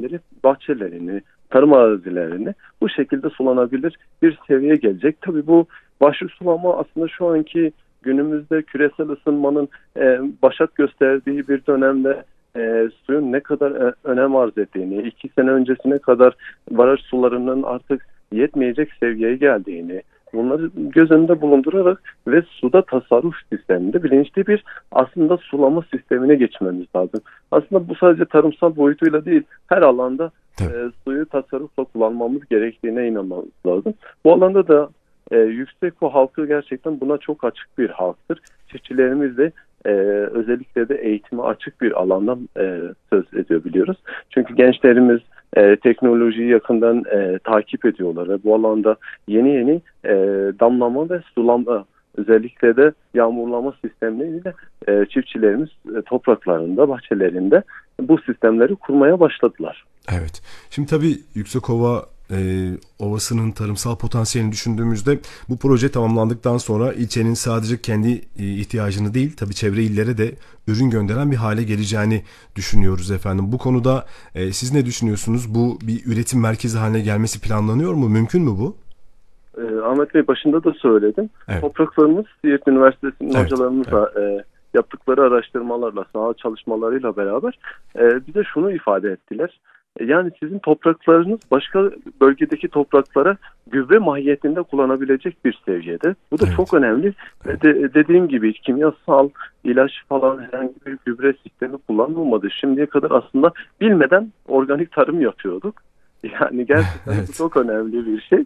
değerlendirip bahçelerini, tarım arazilerini bu şekilde sulanabilir bir seviyeye gelecek. Tabii bu başlı sulama aslında şu anki günümüzde küresel ısınmanın başat gösterdiği bir dönemde suyun ne kadar önem arz ettiğini, 2 sene öncesine kadar baraj sularının artık yetmeyecek seviyeye geldiğini, bunları göz önünde bulundurarak ve suda tasarruf sisteminde bilinçli bir aslında sulama sistemine geçmemiz lazım. Aslında bu sadece tarımsal boyutuyla değil, her alanda suyu tasarrufla kullanmamız gerektiğine inanmamız lazım. Bu alanda da Yüksekova halkı gerçekten buna çok açık bir halktır. Çiftçilerimiz de özellikle de eğitime açık bir alandan söz ediyor biliyoruz. Çünkü gençlerimiz teknolojiyi yakından takip ediyorlar ve bu alanda yeni damlama ve sulama, özellikle de yağmurlama sistemleriyle çiftçilerimiz topraklarında, bahçelerinde bu sistemleri kurmaya başladılar. Evet. Şimdi tabii Yüksekova Ovası'nın tarımsal potansiyelini düşündüğümüzde bu proje tamamlandıktan sonra ilçenin sadece kendi ihtiyacını değil, tabii çevre illere de ürün gönderen bir hale geleceğini düşünüyoruz efendim. Bu konuda siz ne düşünüyorsunuz? Bu bir üretim merkezi haline gelmesi planlanıyor mu? Mümkün mü bu? Ahmet Bey, başında da söyledim. Evet. Topraklarımız Siirt Üniversitesi'nin hocalarımızla yaptıkları araştırmalarla, saha çalışmalarıyla beraber bize şunu ifade ettiler. Yani sizin topraklarınız başka bölgedeki topraklara gübre mahiyetinde kullanabilecek bir seviyede. Bu da çok önemli. Dediğim gibi kimyasal ilaç falan herhangi bir gübre sistemi kullanılmadı. Şimdiye kadar aslında bilmeden organik tarım yapıyorduk. Yani gerçekten bu çok önemli bir şey.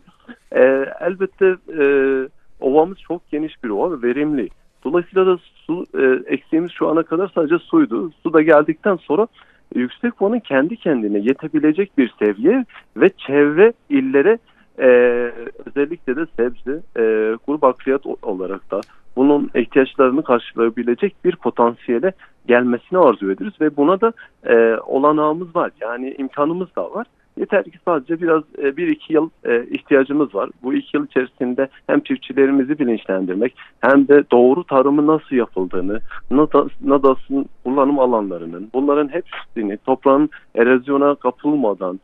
Elbette ovamız çok geniş bir ova ve verimli. Dolayısıyla da su eksiğimiz şu ana kadar sadece suydu. Su da geldikten sonra Yüksekova'nın kendi kendine yetebilecek bir seviye ve çevre illere özellikle de sebze, kuru bakliyat olarak da bunun ihtiyaçlarını karşılayabilecek bir potansiyele gelmesini arzu ediyoruz ve buna da olanağımız var. Yani imkanımız da var. Yeter ki sadece biraz 1-2 yıl ihtiyacımız var. Bu 2 yıl içerisinde hem çiftçilerimizi bilinçlendirmek hem de doğru tarımı nasıl yapıldığını, NADAS'ın kullanım alanlarının, bunların hepsini toprağın erozyona kapılmadan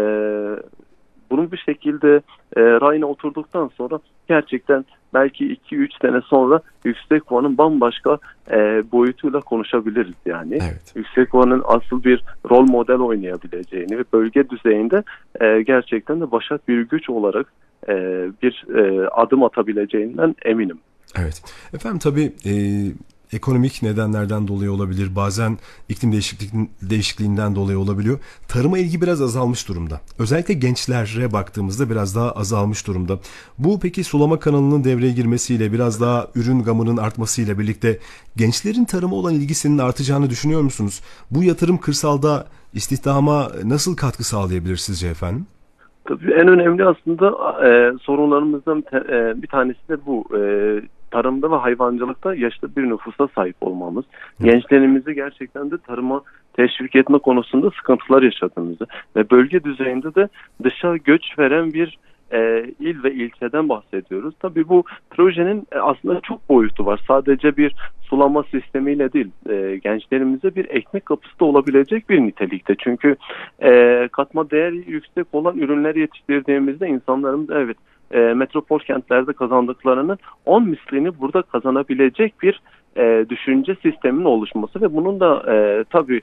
bunun bir şekilde rayına oturduktan sonra gerçekten belki 2-3 sene sonra Yüksekova'nın bambaşka boyutuyla konuşabiliriz yani. Evet. Yüksekova'nın asıl bir rol model oynayabileceğini ve bölge düzeyinde gerçekten de başat bir güç olarak bir adım atabileceğinden eminim. Evet. Efendim tabii ekonomik nedenlerden dolayı olabilir. Bazen iklim değişikliğinden dolayı olabiliyor. Tarıma ilgi biraz azalmış durumda. Özellikle gençlere baktığımızda biraz daha azalmış durumda. Bu peki sulama kanalının devreye girmesiyle biraz daha ürün gamının artmasıyla birlikte gençlerin tarıma olan ilgisinin artacağını düşünüyor musunuz? Bu yatırım kırsalda istihdama nasıl katkı sağlayabilir sizce efendim? Tabii en önemli aslında sorunlarımızdan bir tanesi de bu. Tarımda ve hayvancılıkta yaşlı bir nüfusa sahip olmamız. Gençlerimizi gerçekten de tarıma teşvik etme konusunda sıkıntılar yaşadığımızı ve bölge düzeyinde de dışa göç veren bir il ve ilçeden bahsediyoruz. Tabii bu projenin aslında çok boyutu var. Sadece bir sulama sistemiyle değil, gençlerimize bir ekmek kapısı da olabilecek bir nitelikte. Çünkü katma değeri yüksek olan ürünler yetiştirdiğimizde insanların metropol kentlerde kazandıklarının 10 mislini burada kazanabilecek bir düşünce sisteminin oluşması ve bunun da tabii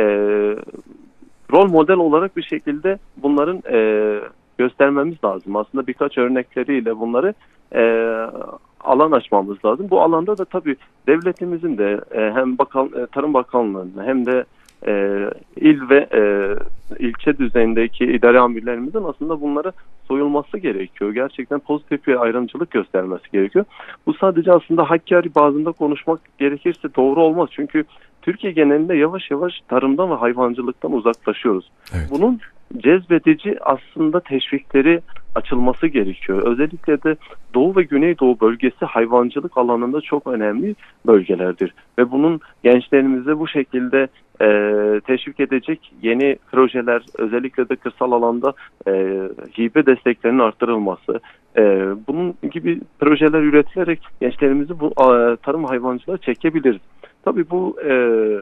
rol model olarak bir şekilde bunların göstermemiz lazım. Aslında birkaç örnekleriyle bunları alan açmamız lazım. Bu alanda da tabii devletimizin de hem Tarım Bakanlığı'nın hem de il ve ilçe düzeyindeki idare amirlerimizin aslında bunlara soyulması gerekiyor. Gerçekten pozitif bir ayrımcılık göstermesi gerekiyor. Bu sadece aslında Hakkari bazında konuşmak gerekirse doğru olmaz. Çünkü Türkiye genelinde yavaş yavaş tarımdan ve hayvancılıktan uzaklaşıyoruz. Evet. Bunun cezbedici aslında teşvikleri açılması gerekiyor. Özellikle de Doğu ve Güneydoğu bölgesi hayvancılık alanında çok önemli bölgelerdir. Ve bunun gençlerimize bu şekilde teşvik edecek yeni projeler, özellikle de kırsal alanda hibe desteklerinin arttırılması, bunun gibi projeler üretilerek gençlerimizi bu tarım hayvancılığa çekebiliriz. Tabii bu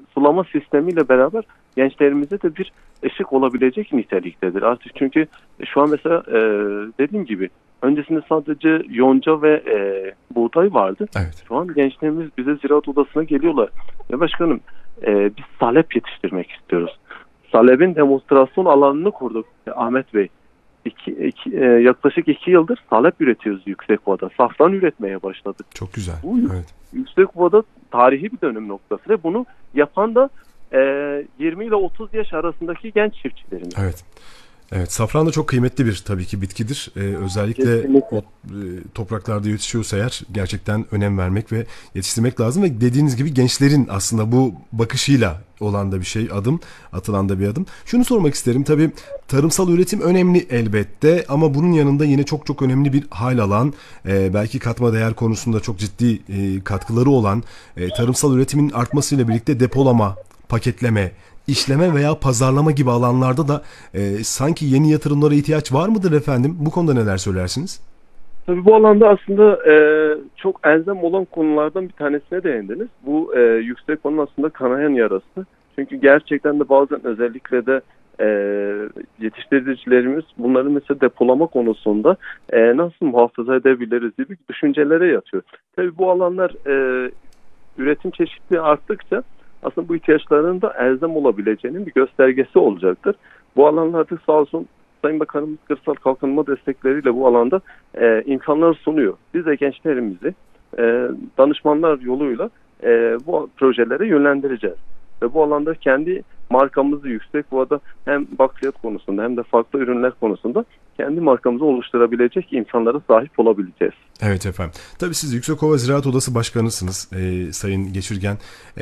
sulama sistemiyle beraber gençlerimize de bir ışık olabilecek niteliktedir. Artık çünkü şu an mesela dediğim gibi öncesinde sadece yonca ve buğday vardı. Evet. Şu an gençlerimiz bize ziraat odasına geliyorlar. Ya başkanım biz salep yetiştirmek istiyoruz. Salep'in demonstrasyon alanını kurduk Ahmet Bey. Yaklaşık 2 yıldır salep üretiyoruz Yüksekova'da. Safran üretmeye başladık. Çok güzel. Bu Evet. Yüksekova'da tarihi bir dönüm noktası ve bunu yapan da 20 ile 30 yaş arasındaki genç çiftçilerimiz. Evet. Evet, safran da çok kıymetli bir tabii ki bitkidir. Özellikle o topraklarda yetişiyorsa eğer gerçekten önem vermek ve yetiştirmek lazım ve dediğiniz gibi gençlerin aslında bu bakışıyla olan da bir şey, atılan da bir adım. Şunu sormak isterim, tabii tarımsal üretim önemli elbette ama bunun yanında yine çok çok önemli bir hal alan, belki katma değer konusunda çok ciddi katkıları olan tarımsal üretimin artmasıyla birlikte depolama, paketleme, işleme veya pazarlama gibi alanlarda da sanki yeni yatırımlara ihtiyaç var mıdır efendim? Bu konuda neler söylersiniz? Tabii bu alanda aslında çok elzem olan konulardan bir tanesine değindiniz. Bu Yüksekova'nın aslında kanayan yarası. Çünkü gerçekten de bazen özellikle de yetiştiricilerimiz bunları mesela depolama konusunda nasıl muhafaza edebiliriz gibi düşüncelere yatıyor. Tabii bu alanlar üretim çeşitliliği arttıkça aslında bu ihtiyaçların da elzem olabileceğinin bir göstergesi olacaktır. Bu alanlarda sağ olsun Sayın Bakanımız kırsal kalkınma destekleriyle bu alanda imkanlar sunuyor. Biz de gençlerimizi danışmanlar yoluyla bu projelere yönlendireceğiz. Ve bu alanda kendi markamızı Yüksekova'da hem bakliyat konusunda hem de farklı ürünler konusunda kendi markamızı oluşturabilecek imkanlara sahip olabileceğiz. Evet efendim. Tabii siz Yüksekova Ziraat Odası Başkanısınız Sayın Geçirgen.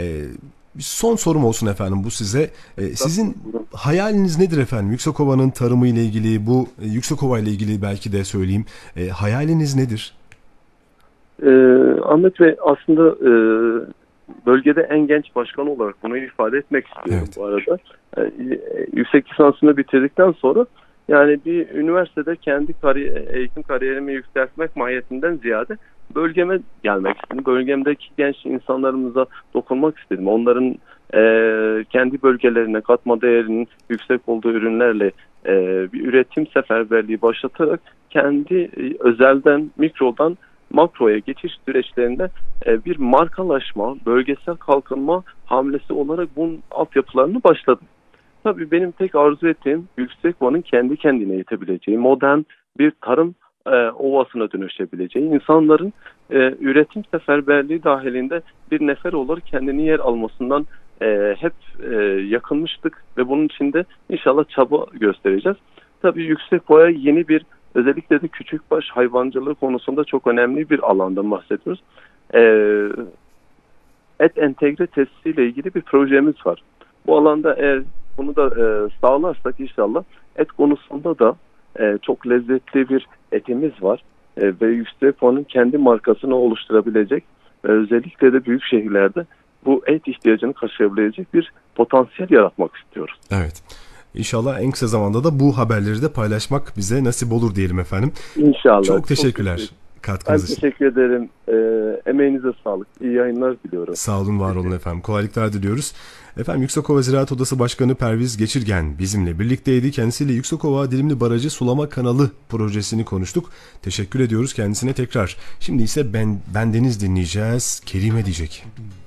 Son sorum olsun efendim bu size. Sizin hayaliniz nedir efendim? Yüksekova'nın tarımı ile ilgili, bu Yüksekova ile ilgili belki de söyleyeyim. Hayaliniz nedir? Ahmet Bey aslında bölgede en genç başkan olarak bunu ifade etmek istiyorum bu arada. Yüksek lisansını bitirdikten sonra yani bir üniversitede kendi eğitim kariyerimi yükseltmek mahiyetinden ziyade bölgeme gelmek istedim. Bölgemdeki genç insanlarımıza dokunmak istedim. Onların kendi bölgelerine katma değerinin yüksek olduğu ürünlerle bir üretim seferberliği başlatarak kendi özelden, mikrodan makroya geçiş süreçlerinde bir markalaşma, bölgesel kalkınma hamlesi olarak bunun altyapılarını başladım. Tabii benim tek arzu ettiğim Yüksekova'nın kendi kendine yetebileceği, modern bir tarım ovasına dönüşebileceği, insanların üretim seferberliği dahilinde bir nefer olarak kendini yer almasından hep yakınmıştık ve bunun için de inşallah çaba göstereceğiz. Tabii Yüksekova'ya yeni bir özellikle de küçükbaş hayvancılığı konusunda çok önemli bir alandan bahsediyoruz. Et entegre tesisiyle ilgili bir projemiz var. Bu alanda eğer bunu da sağlarsak inşallah et konusunda da çok lezzetli bir etimiz var. Ve Yüksekova'nın kendi markasını oluşturabilecek ve özellikle de büyük şehirlerde bu et ihtiyacını karşılayabilecek bir potansiyel yaratmak istiyoruz. Evet. İnşallah en kısa zamanda da bu haberleri de paylaşmak bize nasip olur diyelim efendim. İnşallah. Çok teşekkürler katkınız için. Ben teşekkür ederim. Emeğinize sağlık. İyi yayınlar diliyorum. Sağ olun, var olun efendim. Kolaylıklar diliyoruz. Efendim Yüksekova Ziraat Odası Başkanı Perviz Geçirgen bizimle birlikteydi. Kendisiyle Yüksekova Dilimli Barajı Sulama Kanalı projesini konuştuk. Teşekkür ediyoruz kendisine tekrar. Şimdi ise bendeniz dinleyeceğiz. Kerime diyecek.